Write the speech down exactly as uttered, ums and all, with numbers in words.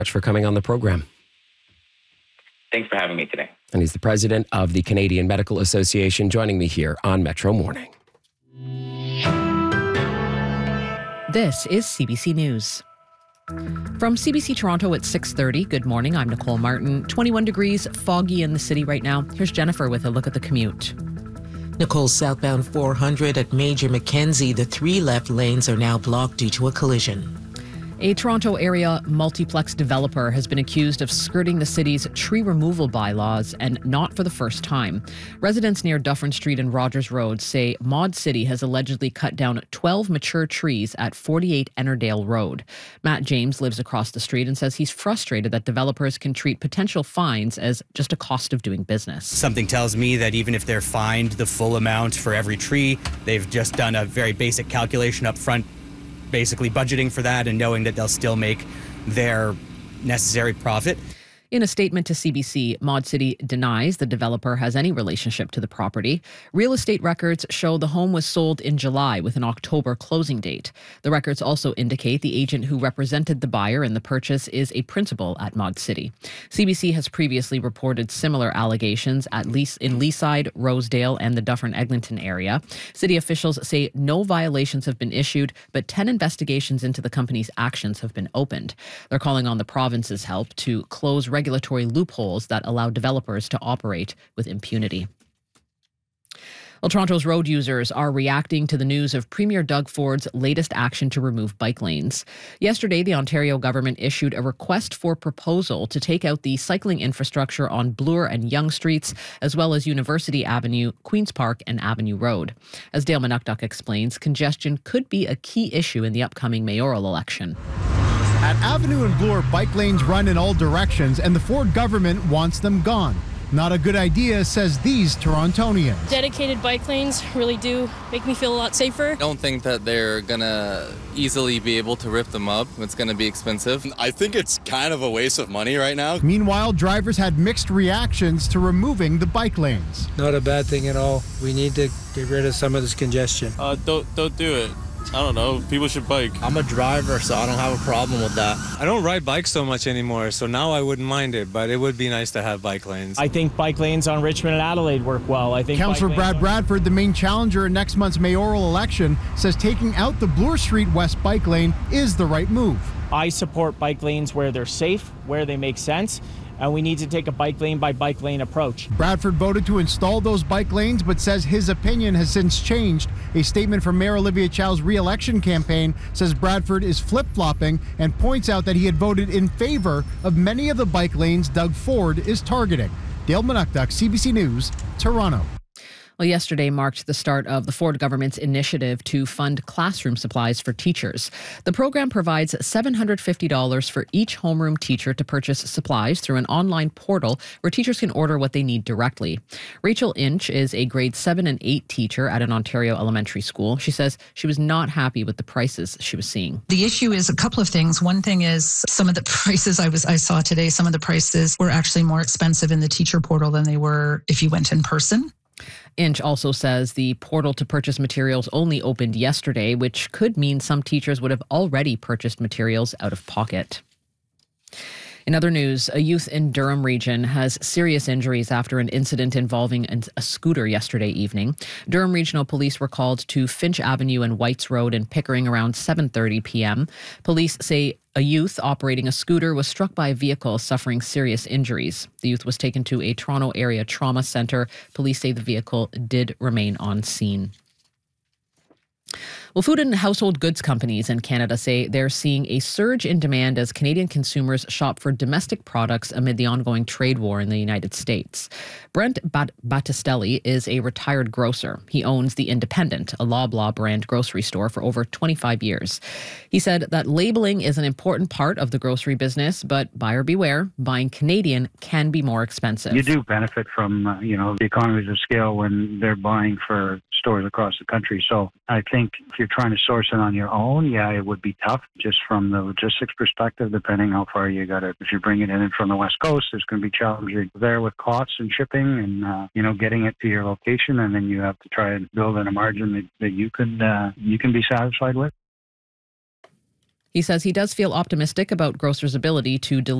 much for coming on the program. Thanks for having me today. And he's the president of the Canadian Medical Association, joining me here on Metro Morning. This is C B C News. From C B C Toronto at six thirty, good morning, I'm Nicole Martin. twenty-one degrees, foggy in the city right now. Here's Jennifer with a look at the commute. Nicole, southbound four hundred at Major Mackenzie, the three left lanes are now blocked due to a collision. A Toronto area multiplex developer has been accused of skirting the city's tree removal bylaws, and not for the first time. Residents near Dufferin Street and Rogers Road say Mod City has allegedly cut down twelve mature trees at forty-eight Ennerdale Road. Matt James lives across the street and says he's frustrated that developers can treat potential fines as just a cost of doing business. Something tells me that even if they're fined the full amount for every tree, they've just done a very basic calculation up front, basically budgeting for that and knowing that they'll still make their necessary profit. In a statement to C B C, Mod City denies the developer has any relationship to the property. Real estate records show the home was sold in July with an October closing date. The records also indicate the agent who represented the buyer in the purchase is a principal at Mod City. C B C has previously reported similar allegations at least in Leaside, Rosedale, and the Dufferin-Eglinton area. City officials say no violations have been issued, but ten investigations into the company's actions have been opened. They're calling on the province's help to close regulatory loopholes that allow developers to operate with impunity. Well, Toronto's road users are reacting to the news of Premier Doug Ford's latest action to remove bike lanes. Yesterday, the Ontario government issued a request for proposal to take out the cycling infrastructure on Bloor and Yonge Streets, as well as University Avenue, Queen's Park, and Avenue Road. As Dale Manukduk explains, congestion could be a key issue in the upcoming mayoral election. At Avenue and Bloor, bike lanes run in all directions, and the Ford government wants them gone. Not a good idea, says these Torontonians. Dedicated bike lanes really do make me feel a lot safer. I don't think that they're gonna easily be able to rip them up. It's gonna be expensive. I think it's kind of a waste of money right now. Meanwhile, drivers had mixed reactions to removing the bike lanes. Not a bad thing at all. We need to get rid of some of this congestion. Uh, don't don't do it. I don't know. People should bike. I'm a driver, so I don't have a problem with that. I don't ride bikes so much anymore, so now I wouldn't mind it, but it would be nice to have bike lanes. I think bike lanes on Richmond and Adelaide work well. I think Councillor Brad Bradford, the main challenger in next month's mayoral election, says taking out the Bloor Street West bike lane is the right move. I support bike lanes where they're safe, where they make sense, and we need to take a bike lane by bike lane approach. Bradford voted to install those bike lanes, but says his opinion has since changed. A statement from Mayor Olivia Chow's re-election campaign says Bradford is flip-flopping and points out that he had voted in favor of many of the bike lanes Doug Ford is targeting. Dale Manukduk, C B C News, Toronto. Well, yesterday marked the start of the Ford government's initiative to fund classroom supplies for teachers. The program provides seven hundred fifty dollars for each homeroom teacher to purchase supplies through an online portal where teachers can order what they need directly. Rachel Inch is a grade seven and eight teacher at an Ontario elementary school. She says she was not happy with the prices she was seeing. The issue is a couple of things. One thing is some of the prices I was I saw today, some of the prices were actually more expensive in the teacher portal than they were if you went in person. Inch also says the portal to purchase materials only opened yesterday, which could mean some teachers would have already purchased materials out of pocket. In other news, a youth in Durham region has serious injuries after an incident involving a scooter yesterday evening. Durham Regional Police were called to Finch Avenue and Whites Road in Pickering around seven thirty p.m. Police say a youth operating a scooter was struck by a vehicle, suffering serious injuries. The youth was taken to a Toronto area trauma centre. Police say the vehicle did remain on scene. Well, food and household goods companies in Canada say they're seeing a surge in demand as Canadian consumers shop for domestic products amid the ongoing trade war in the United States. Brent Bat- Battistelli is a retired grocer. He owns The Independent, a Loblaw brand grocery store, for over twenty-five years. He said that labeling is an important part of the grocery business, but buyer beware, buying Canadian can be more expensive. You do benefit from, uh, you know, the economies of scale when they're buying for stores across the country. So I think if you're trying to source it on your own, yeah, it would be tough just from the logistics perspective, depending how far you got it. If you're bringing it in from the West Coast, there's going to be challenging there with costs and shipping and, uh, you know, getting it to your location. And then you have to try and build in a margin that, that you can, uh, you can be satisfied with. He says he does feel optimistic about grocers' ability to deliver